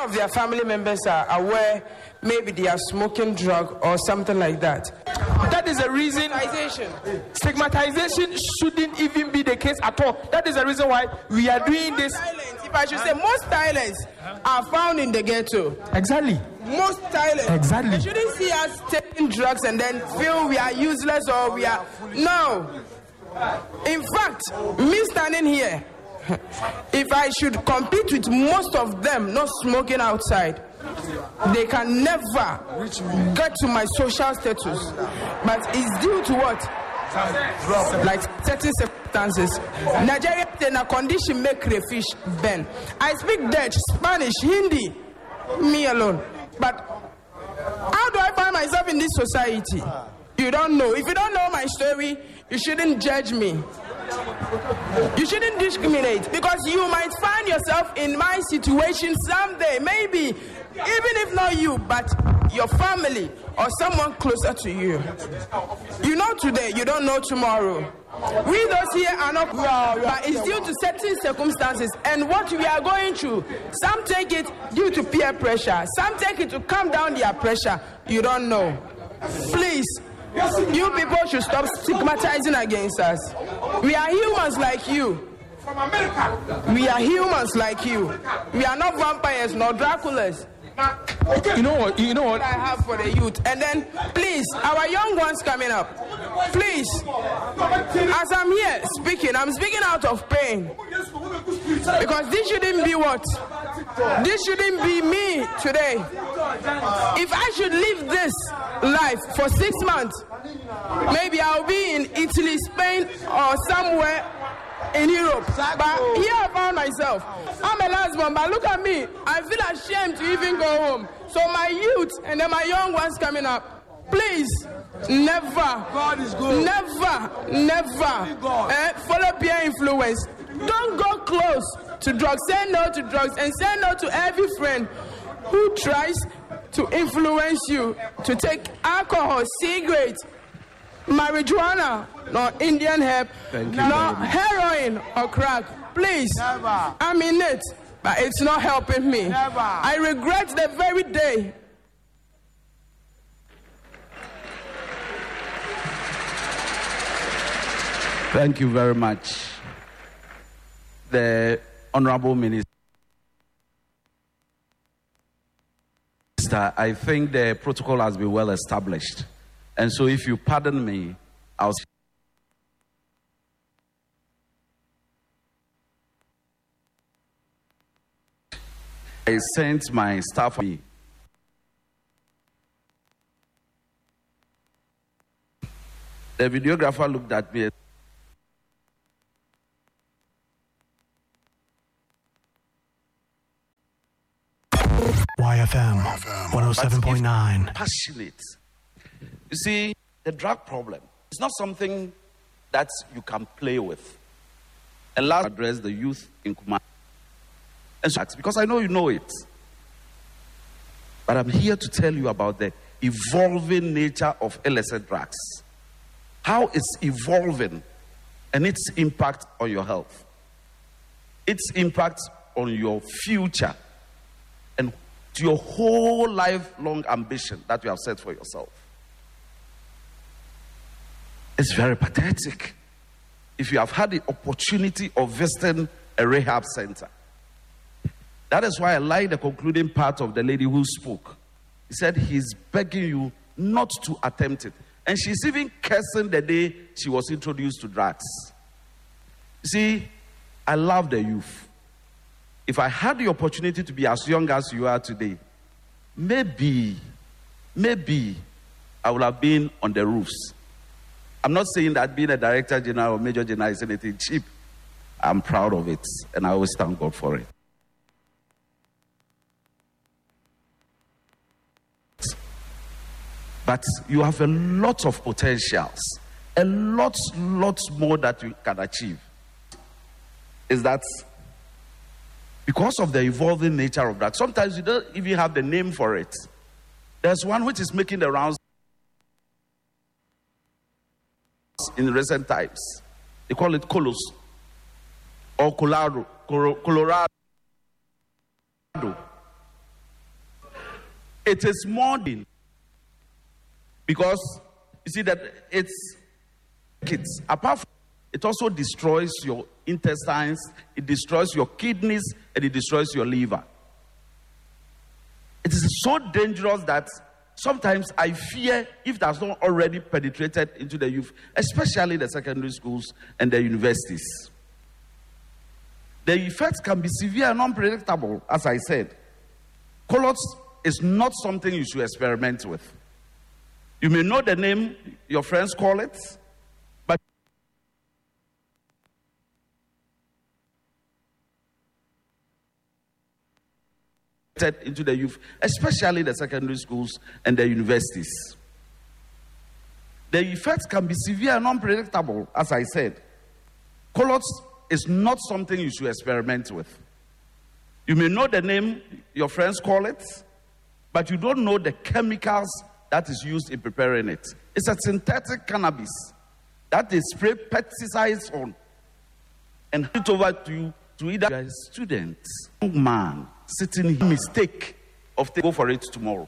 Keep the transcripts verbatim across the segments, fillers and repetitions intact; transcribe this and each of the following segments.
of their family members are aware, maybe they are smoking drug or something like that. That is the reason Stigmatization. stigmatization shouldn't even be the case at all. That is the reason why we are doing this. Silence, if I should say, most talents are found in the ghetto. Exactly. Most talents. Exactly. They shouldn't see us taking drugs and then feel we are useless or we are. No. In fact, me standing here, if I should compete with most of them not smoking outside, they can never get to my social status. But it's due to what? Like certain circumstances. Nigeria in a condition make crayfish burn. I speak Dutch, Spanish, Hindi, me alone. But how do I find myself in this society? You don't know. If you don't know my story, you shouldn't judge me. You shouldn't discriminate, because you might find yourself in my situation someday. Maybe, even if not you, but your family or someone closer to you. You know today, you don't know tomorrow. We those here are not, but it's due to certain circumstances and what we are going through. Some take it due to peer pressure. Some take it to calm down their pressure. You don't know. Please, you people should stop stigmatizing against us. We are humans like you. From America. We are humans like you. We are not vampires, nor Draculas. You know what? You know what? I have for the youth. And then, please, our young ones coming up. Please, as I'm here speaking, I'm speaking out of pain. Because this shouldn't be what? This shouldn't be me today. If I should live this life for six months, maybe I'll be in Italy, Spain, or somewhere in Europe. But here I found myself. I'm a last one, but look at me. I feel ashamed to even go home. So my youth and then my young ones coming up, please, never, God is good. never, never eh, follow peer influence. Don't go close to drugs. Say no to drugs and say no to every friend who tries to influence you to take alcohol, cigarettes, marijuana, nor Indian hemp, nor heroin or crack. Please, Never. I'm in it, but it's not helping me. Never. I regret the very day. Thank you very much. The Honorable Minister, I think the protocol has been well established. And so if you pardon me, I'll... I sent my staff... The videographer looked at me. Y F M one oh seven point nine. Passionate. You see, the drug problem is not something that you can play with. And last, address the youth in Kumasi. And so, because I know you know it. But I'm here to tell you about the evolving nature of illicit drugs. How it's evolving and its impact on your health. Its impact on your future. And to your whole lifelong ambition that you have set for yourself. It's very pathetic. If you have had the opportunity of visiting a rehab center. That is why I like the concluding part of the lady who spoke. He said he's begging you not to attempt it. And she's even cursing the day she was introduced to drugs. You see, I love the youth. If I had the opportunity to be as young as you are today, maybe, maybe I would have been on the roofs. I'm not saying that being a director general or major general is anything cheap. I'm proud of it, and I always thank God for it. But you have a lot of potentials, a lot, lots more that you can achieve. Is that because of the evolving nature of drugs, sometimes you don't even have the name for it. There's one which is making the rounds in recent times. They call it Colos or Colorado. Colorado. It is more than, because you see that it's kids. Apart from it also destroys your intestines, it destroys your kidneys, and it destroys your liver. It is so dangerous that sometimes I fear if that's not already penetrated into the youth, especially the secondary schools and the universities. The effects can be severe and unpredictable, as I said. Colloids is not something you should experiment with. You may know the name your friends call it, but into the youth, especially the secondary schools and the universities. The effects can be severe and unpredictable, as I said. Colloids is not something you should experiment with. You may know the name your friends call it, but you don't know the chemicals that is used in preparing it. It's a synthetic cannabis that they spray pesticides on and hand it over to you to either a student, young man, sitting here, mistake of go for it tomorrow.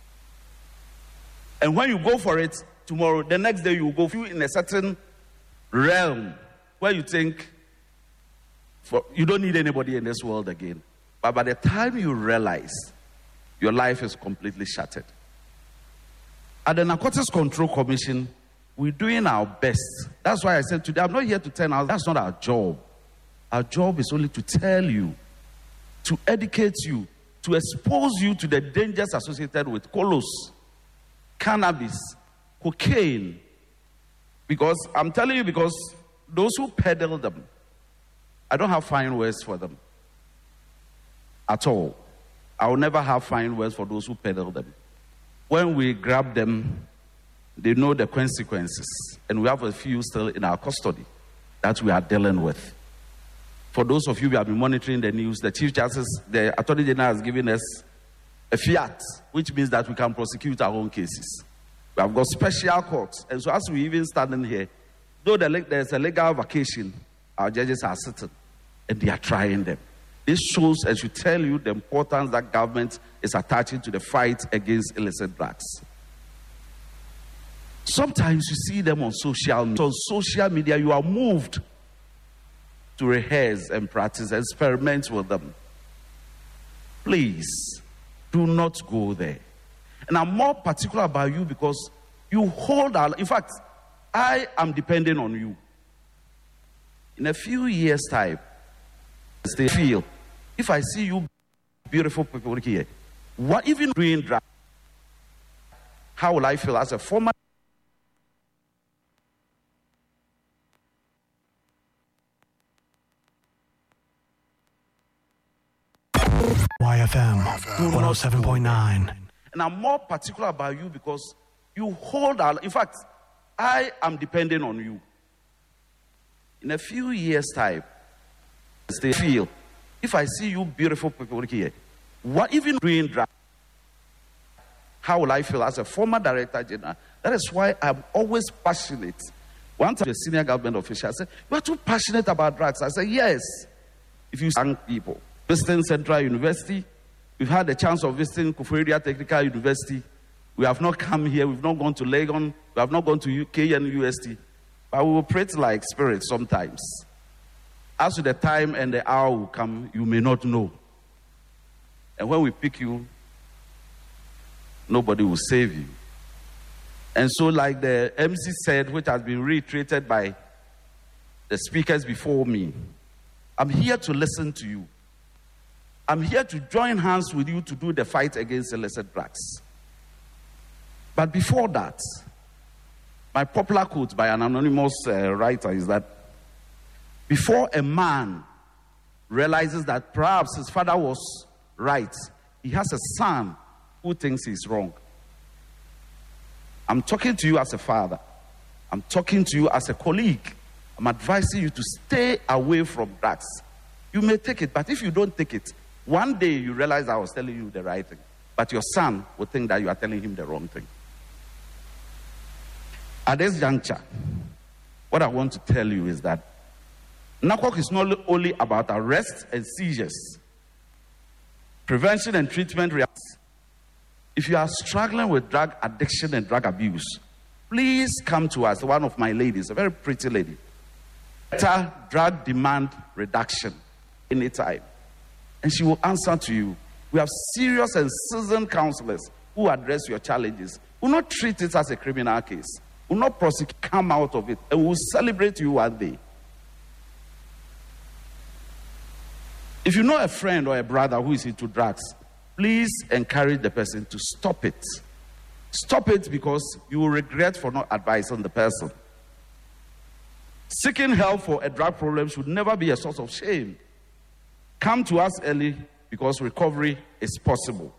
And when you go for it tomorrow, the next day you will go in a certain realm where you think for, you don't need anybody in this world again. But by the time you realize, your life is completely shattered. At the Narcotics Control Commission, we're doing our best. That's why I said today, I'm not here to tell you, that's not our job. Our job is only to tell you, to educate you, to expose you to the dangers associated with colloids, cannabis, cocaine. Because I'm telling you, because those who peddle them, I don't have fine words for them at all. I will never have fine words for those who peddle them. When we grab them, they know the consequences. And we have a few still in our custody that we are dealing with. For those of you who have been monitoring the news, the Chief Justice, the Attorney General has given us a fiat, which means that we can prosecute our own cases. We have got special courts. And so as we even standing here, though there's a legal vacation, our judges are sitting and they are trying them. This shows, as you tell you, the importance that government is attaching to the fight against illicit drugs. Sometimes you see them on social media. On social media, you are moved to rehearse and practice, experiment with them. Please, do not go there. And I'm more particular about you because you hold our, in fact, I am depending on you. In a few years' time, they feel, if I see you beautiful people here, what even doing drag, how will I feel as a former Y F M one oh seven point nine. And I'm more particular about you because you hold our, in fact, I am depending on you. In a few years' time, they feel, if I see you beautiful people here, what even doing drag, how will I feel as a former director general? That is why I'm always passionate. One time, a senior government official said, "You are too passionate about drugs." I said, "Yes." If you young people visiting Central University, we've had the chance of visiting Koforidua Technical University. We have not come here. We've not gone to Legon. We have not gone to U K and U S T. But we operate like spirits sometimes. As to the time and the hour will come, you may not know. And when we pick you, nobody will save you. And so, like the M C said, which has been reiterated by the speakers before me, I'm here to listen to you. I'm here to join hands with you to do the fight against illicit drugs. But before that, my popular quote by an anonymous uh, writer is that before a man realizes that perhaps his father was right, he has a son who thinks he's wrong. I'm talking to you as a father. I'm talking to you as a colleague. I'm advising you to stay away from drugs. You may take it, but if you don't take it, one day you realize I was telling you the right thing, but your son will think that you are telling him the wrong thing. At this juncture, what I want to tell you is that NARCOC is not only about arrests and seizures, prevention and treatment. If you are struggling with drug addiction and drug abuse, please come to us. One of my ladies, a very pretty lady. Better drug demand reduction anytime. And she will answer to you. We have serious and seasoned counselors who address your challenges, will not treat it as a criminal case, will not prosecute, come out of it, and will celebrate you one day. If you know a friend or a brother who is into drugs, please encourage the person to stop it. Stop it because you will regret for not advising the person. Seeking help for a drug problem should never be a source of shame. Come to us early because recovery is possible.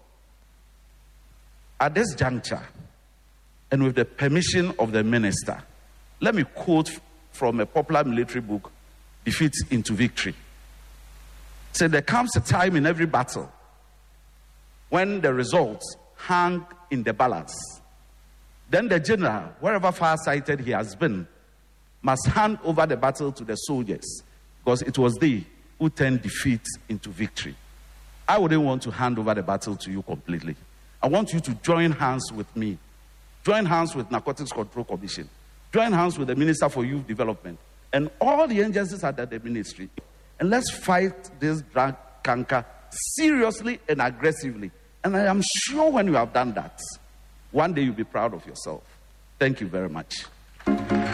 At this juncture, and with the permission of the minister, let me quote from a popular military book, Defeat into Victory. It said, there comes a time in every battle when the results hang in the balance. Then the general, wherever far-sighted he has been, must hand over the battle to the soldiers, because it was they who turned defeat into victory. I wouldn't want to hand over the battle to you completely. I want you to join hands with me. Join hands with Narcotics Control Commission. Join hands with the Minister for Youth Development and all the agencies under the ministry. And let's fight this drug canker seriously and aggressively. And I am sure when you have done that, one day you'll be proud of yourself. Thank you very much.